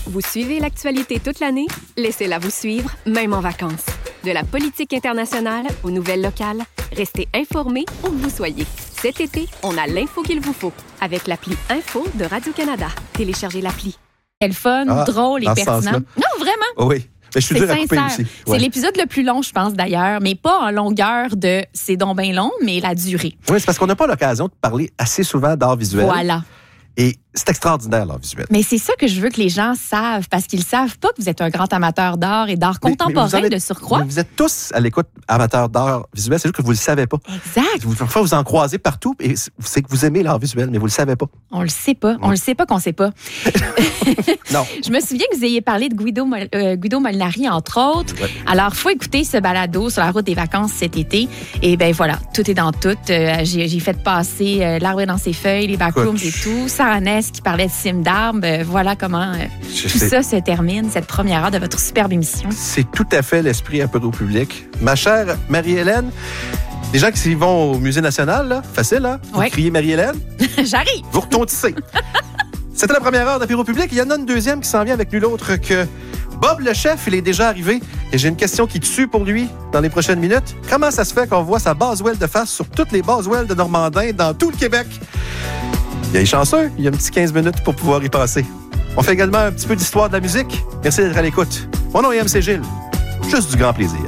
Vous suivez l'actualité toute l'année? Laissez-la vous suivre, même en vacances. De la politique internationale aux nouvelles locales, restez informés où que vous soyez. Cet été, on a l'info qu'il vous faut avec l'appli Info de Radio-Canada. Téléchargez l'appli. C'est le fun, drôle et pertinent. Non, vraiment. Oh oui. Mais je suis dur à couper aussi. Ouais. C'est l'épisode le plus long, je pense, d'ailleurs, mais pas en longueur de c'est donc bien long, mais la durée. Oui, c'est parce qu'on n'a pas l'occasion de parler assez souvent d'art visuel. Voilà. Et c'est extraordinaire, l'art visuel. Mais c'est ça que je veux que les gens savent, parce qu'ils savent pas que vous êtes un grand amateur d'art et d'art contemporain de surcroît. Vous êtes tous à l'écoute amateurs d'art visuel, c'est juste que vous le savez pas. Exact. Parfois, vous en croisez partout et c'est que vous aimez l'art visuel, mais vous le savez pas. On le sait pas. On le sait pas qu'on sait pas. Non. Je me souviens que vous ayez parlé de Guido Molinari, entre autres. Ouais. Alors, il faut écouter ce balado sur la route des vacances cet été. Et bien voilà, tout est dans tout. J'ai fait passer L'arbre dans ses feuilles, les backrooms et tout. Sarah Ness qui parlait de cimes d'arbres. Voilà comment tout ça se termine, cette première heure de votre superbe émission. C'est tout à fait l'esprit un peu au public. Ma chère Marie-Hélène, les gens qui vont au Musée national, là, facile, là, vous criez Marie-Hélène. J'arrive. Vous retentissez. C'était la première heure d'Apéro Public. Il y en a une deuxième qui s'en vient avec nul autre que Bob le chef. Il est déjà arrivé et j'ai une question qui tue pour lui dans les prochaines minutes. Comment ça se fait qu'on voit sa Boswell de face sur toutes les Boswell de Normandin dans tout le Québec? Il est chanceux, il y a un petit 15 minutes pour pouvoir y passer. On fait également un petit peu d'histoire de la musique. Merci d'être à l'écoute. Mon nom est MC Gilles. Juste du grand plaisir.